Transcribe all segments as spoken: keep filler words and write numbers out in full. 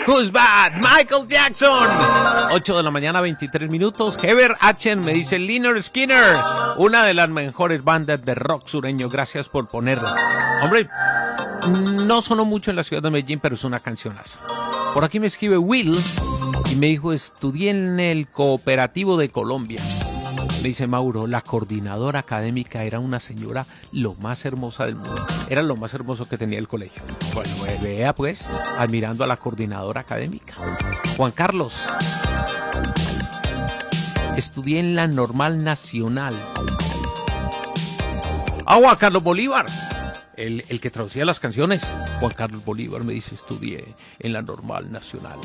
Who's Bad? Michael Jackson. ocho de la mañana, veintitrés minutos. Heber Achen me dice Lynyrd Skynyrd, una de las mejores bandas de rock sureño. Gracias por ponerla. Hombre, no sonó mucho en la ciudad de Medellín, pero es una cancionaza. Por aquí me escribe Will y me dijo, estudié en el Cooperativo de Colombia. Me dice Mauro, la coordinadora académica era una señora lo más hermosa del mundo. Era lo más hermoso que tenía el colegio. Bueno, vea pues, admirando a la coordinadora académica. Juan Carlos, estudié en la Normal Nacional. Ah, Juan Carlos Bolívar, el, el que traducía las canciones. Juan Carlos Bolívar me dice, estudié en la Normal Nacional.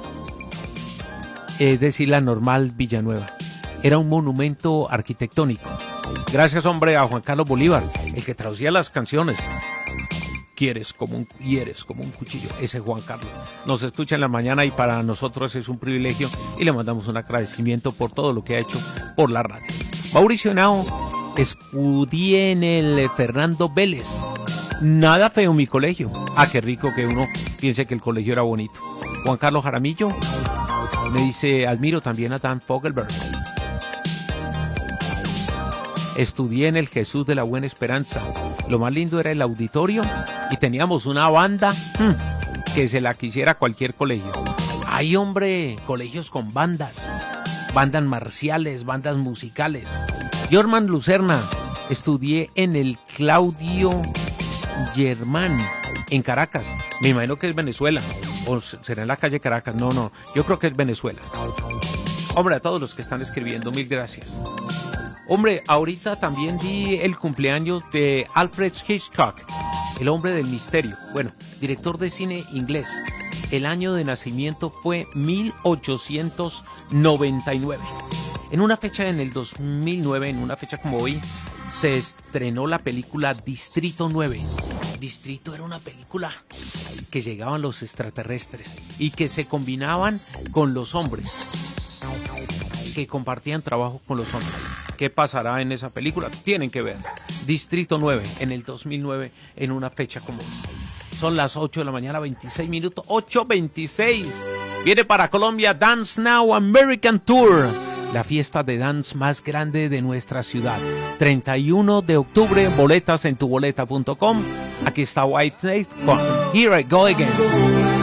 Es decir, la Normal Villanueva. Era un monumento arquitectónico. Gracias, hombre, a Juan Carlos Bolívar, el que traducía las canciones. Quieres como un, hieres como un cuchillo. Ese es Juan Carlos. Nos escucha en la mañana y para nosotros es un privilegio y le mandamos un agradecimiento por todo lo que ha hecho por la radio. Mauricio Henao, estudié en el Fernando Vélez. Nada feo mi colegio. Ah, qué rico que uno piense que el colegio era bonito. Juan Carlos Jaramillo me dice, admiro también a Dan Fogelberg. Estudié en el Jesús de la Buena Esperanza. Lo más lindo era el auditorio y teníamos una banda hmm, que se la quisiera cualquier colegio. Hay, hombre, colegios con bandas, bandas marciales, bandas musicales. Jorman Lucerna, estudié en el Claudio Germán en Caracas. Me imagino que es Venezuela o será en la calle Caracas. No, no, yo creo que es Venezuela. Hombre, a todos los que están escribiendo, mil gracias. Hombre, ahorita también di el cumpleaños de Alfred Hitchcock, el hombre del misterio. Bueno, director de cine inglés. El año de nacimiento fue mil ochocientos noventa y nueve. En una fecha en el dos mil nueve, en una fecha como hoy, se estrenó la película Distrito nueve. Distrito era una película que llegaban los extraterrestres y que se combinaban con los hombres, que compartían trabajo con los hombres. ¿Qué pasará en esa película? Tienen que ver. Distrito nueve, en el dos mil nueve, en una fecha como hoy. Son las ocho de la mañana, veintiséis minutos. ocho veintiséis. Viene para Colombia Dance Now American Tour, la fiesta de dance más grande de nuestra ciudad. treinta y uno de octubre, boletas en tu boleta punto com. Aquí está Whitesnake con Here I Go Again.